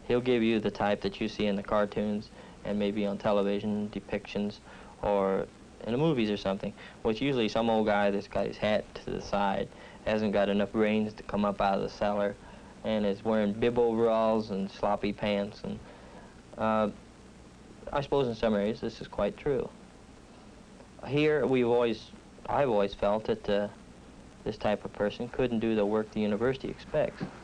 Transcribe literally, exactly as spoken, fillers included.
He'll give you the type that you see in the cartoons and maybe on television depictions or in the movies or something. Well, it's usually some old guy that's got his hat to the side, hasn't got enough brains to come up out of the cellar, and is wearing bib overalls and sloppy pants. And uh, I suppose in some areas this is quite true. Here, we've always, I've always felt that uh, this type of person couldn't do the work the university expects.